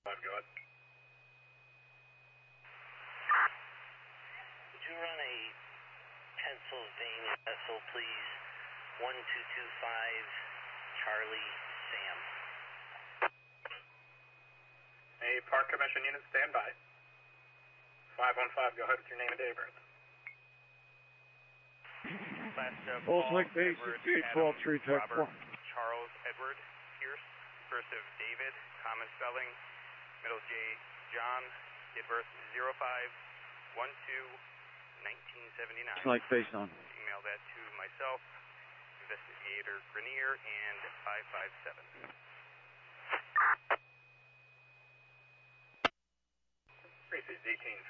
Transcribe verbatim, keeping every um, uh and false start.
Go ahead. Would you run a Pennsylvania vessel, please? one two two five, Charlie, Sam. A Park Commission unit, stand by. five one five, go ahead with your name and date of birth. Last uh, False Lake Base, eight twelve, three tech four. Charles Edward Pierce, first of David, common spelling, middle J, John, date of birth zero five one two nineteen seventy-nine. False Lake Base on. Email that to myself, Investigator Grenier, and five five seven. Reese's eighteen